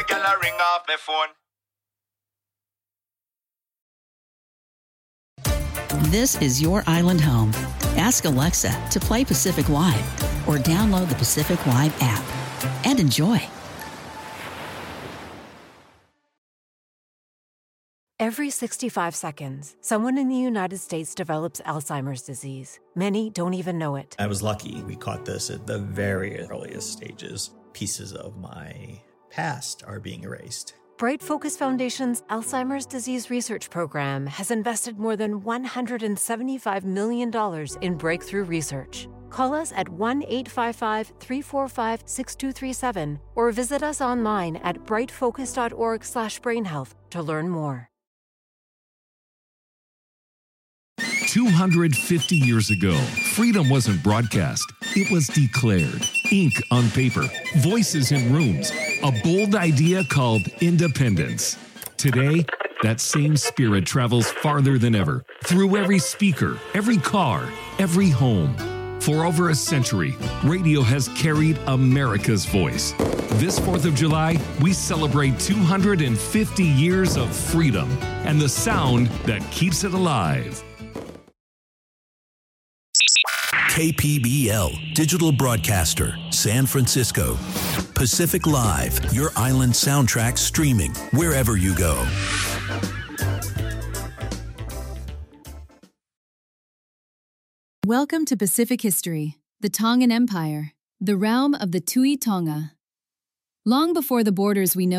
girl a ring off my phone. This is your island home. Ask Alexa to play Pacific Live or download the Pacific Live app and enjoy. Every 65 seconds, someone in the United States develops Alzheimer's disease. Many don't even know it. I was lucky. We caught this at the very earliest stages. Pieces of my past are being erased. Bright Focus Foundation's Alzheimer's Disease Research Program has invested more than $175 million in breakthrough research. Call us at 1-855-345-6237 or visit us online at brightfocus.org/brainhealth to learn more. 250 years ago, freedom wasn't broadcast, it was declared. Ink on paper, voices in rooms, a bold idea called independence. Today, that same spirit travels farther than ever, through every speaker, every car, every home. For over a century, radio has carried America's voice. This 4th of July, we celebrate 250 years of freedom and the sound that keeps it alive. KPBL, digital broadcaster, San Francisco. Pacific Live, your island soundtrack streaming wherever you go. Welcome to Pacific History, the Tongan Empire, the realm of the Tui Tonga. Long before the borders we know